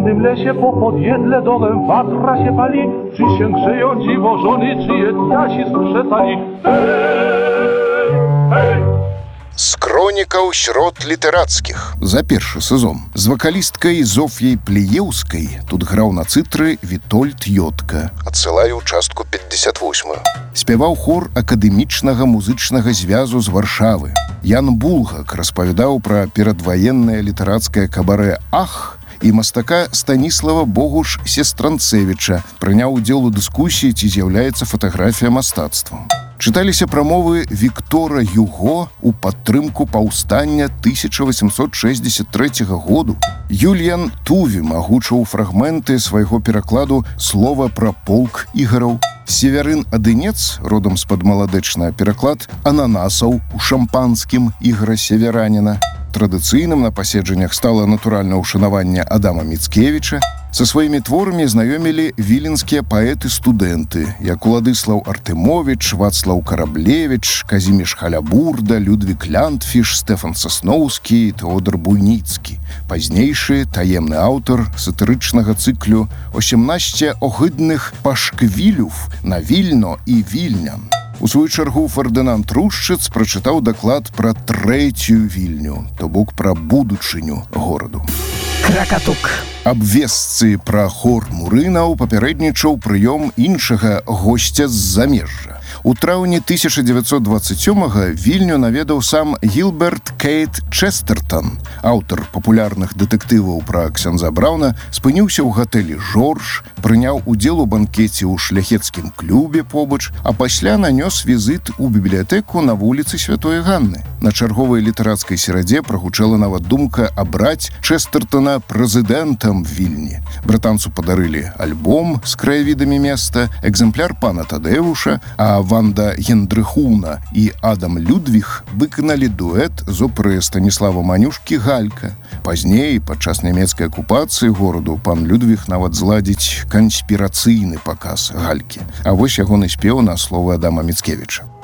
ciemnym lesie po podjedle dołem watra się pali. Czy się grzeją dziwożony, czy jasi skrzesali? Hej! З кронікаў срод літарацкіх. За першы сезон з вакалісткай Зоф'яй Плееўскай тут граў на цытры Вітольд Йодка. Адсылаю частку 58. Спяваў хор акадэмічнага музычнага звязу з Варшавы. Ян Булгак распавядаў пра перадваеннае літарацкае кабарэ «Ах» і мастака Станіслава Богуш Сестранцевіча, прыняў удзел у дыскусіі, ці з'яўляецца фатаграфія мастацтвам. Чыталіся прамовы Віктора Юго у падтрымку паўстання 1863 году. Юліян Тувім агучыў фрагменты свайго перакладу «Слова пра полк іграў». Северын Адынец, родам з-пад Маладэчна, пераклад «Ананасаў» у шампанскім ігра севераніна. Традыцыйным на паседжаннях стала натуральна ўшанаванне Адама Міцкевіча. Са сваімі творамі знаёмілі віленскія паэты-студэнты, як Уладыслаў Артэмовіч, Вацлаў Караблевіч, Казіміш Халябурда, Людвік Ляндфіш, Стэфан Сасноўскі, Тэодар Буйніцкі. Пазнейшы таемны аўтар сатырычнага цыклю «18 огидных пашквілюв на Вільно і Вільнян». У сваю чаргу Фердынанд Рушчыц прачытаў даклад пра трэцюю Вільню, то бок пра будучыню гораду. Кракатук. Аб вестцы пра хор мурынаў папярэднічаў прыём іншага госця з замежжа. У траўні 1927-га Вільню наведаў сам Гілберт Кейт Честертон. Аўтар папулярных дэтэктываў пра ксяндза Браўна спыніўся ў гатэлі «Жорж», прыняў удзел у банкеце ў шляхецкім клубе побач, а пасля нанёс візіт у бібліятэку на вуліцы Святой Ганны. На чарговай літарацкай серадзе прагучала нават думка абраць Честертона прэзідэнтам Вільні. Брытанцу падарылі альбом з краявідамі места, экземпляр пана Тадэуша, а Ванда Гендрыхуна і Адам Людвіг выканалі дуэт з оперы Станіслава Манюшкі «Галька». Пазней, падчас нямецкай акупацыі гораду, пан Людвіг нават зладзіць канспірацыйны паказ «Галькі». А вось ягоны спеў на словы Адама Міцкевіча.